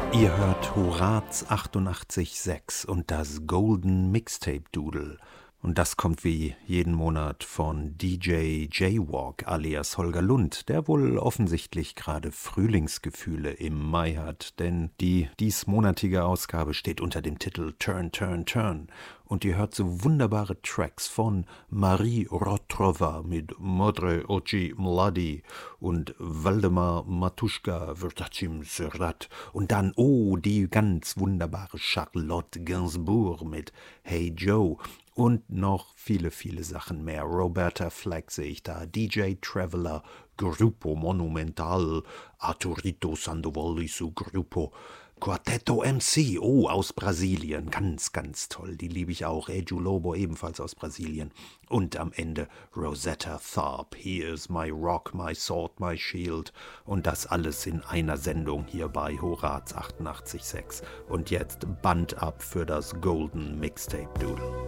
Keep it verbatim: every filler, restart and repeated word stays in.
Ihr hört Horaz achtundachtzig Komma sechs und das Golden Mixtape Doodle. Und das kommt wie jeden Monat von D J Jaywalk alias Holger Lund, der wohl offensichtlich gerade Frühlingsgefühle im Mai hat, denn die diesmonatige Ausgabe steht unter dem Titel Turn, Turn, Turn. Und ihr hört so wunderbare Tracks von Marie Rotrova mit Modre Oči Mladi und Waldemar Matuschka Vrtachim Srdat und dann, oh, die ganz wunderbare Charlotte Gainsbourg mit Hey Joe. Und noch viele, viele Sachen mehr. Roberta Flack sehe ich da, D J Traveler, Grupo Monumental, Arturito Sandoval su Grupo, Quartetto M C, oh, aus Brasilien, ganz, ganz toll, die liebe ich auch. Eju Lobo, ebenfalls aus Brasilien. Und am Ende Rosetta Tharpe, Here's My Rock, My Sword, My Shield. Und das alles in einer Sendung hier bei Horaz achtundachtzig Komma sechs. Und jetzt Band ab für das Golden Mixtape Doodle.